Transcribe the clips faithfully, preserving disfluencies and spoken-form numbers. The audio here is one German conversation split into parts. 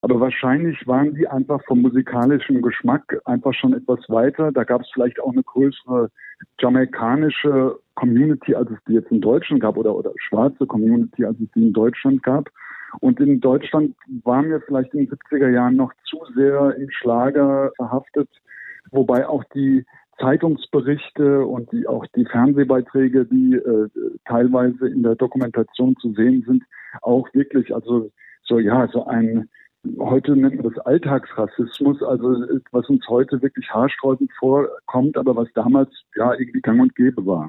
Aber wahrscheinlich waren die einfach vom musikalischen Geschmack einfach schon etwas weiter. Da gab es vielleicht auch eine größere jamaikanische Community, als es die jetzt in Deutschland gab, oder, oder schwarze Community, als es die in Deutschland gab. Und in Deutschland waren wir vielleicht in den siebziger Jahren noch zu sehr im Schlager verhaftet, wobei auch die Zeitungsberichte und die auch die Fernsehbeiträge, die äh, teilweise in der Dokumentation zu sehen sind, auch wirklich, also so ja, so ein, heute nennt man das Alltagsrassismus, also was uns heute wirklich haarsträubend vorkommt, aber was damals ja irgendwie gang und gäbe war.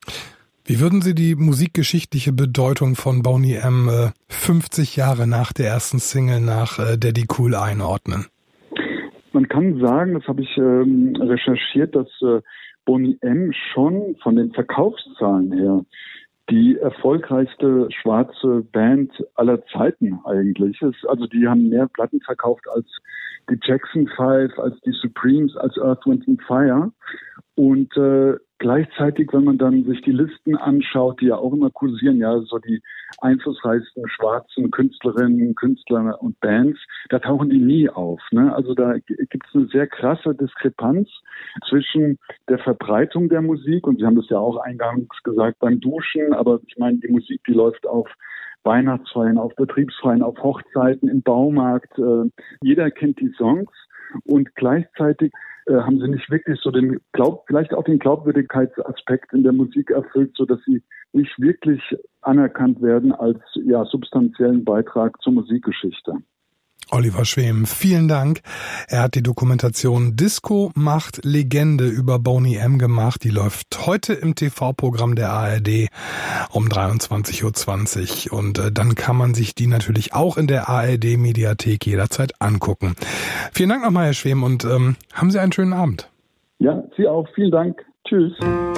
Wie würden Sie die musikgeschichtliche Bedeutung von Boney M. Äh, fünfzig Jahre nach der ersten Single nach äh, Daddy Cool einordnen? Man kann sagen, das habe ich ähm, recherchiert, dass äh, Boney M. schon von den Verkaufszahlen her die erfolgreichste schwarze Band aller Zeiten eigentlich ist. Also die haben mehr Platten verkauft als die Jackson Five, als die Supremes, als Earth, Wind and Fire. Und äh, gleichzeitig, wenn man dann sich die Listen anschaut, die ja auch immer kursieren, ja, so die einflussreichsten schwarzen Künstlerinnen, Künstler und Bands, da tauchen die nie auf. Ne? Also da gibt es eine sehr krasse Diskrepanz zwischen der Verbreitung der Musik, und Sie haben das ja auch eingangs gesagt, beim Duschen, aber ich meine, die Musik, die läuft auf Weihnachtsfeiern, auf Betriebsfeiern, auf Hochzeiten, im Baumarkt. Äh, jeder kennt die Songs, und gleichzeitig äh, haben sie nicht wirklich so den Glaub, vielleicht auch den Glaubwürdigkeitsaspekt in der Musik erfüllt, so dass sie nicht wirklich anerkannt werden als ja substanziellen Beitrag zur Musikgeschichte. Oliver Schwem, vielen Dank. Er hat die Dokumentation Disco macht Legende über Boney M. gemacht. Die läuft heute im T V-Programm der A R D um dreiundzwanzig Uhr zwanzig. Und äh, dann kann man sich die natürlich auch in der A R D-Mediathek jederzeit angucken. Vielen Dank nochmal, Herr Schwem, und ähm, haben Sie einen schönen Abend. Ja, Sie auch. Vielen Dank. Tschüss.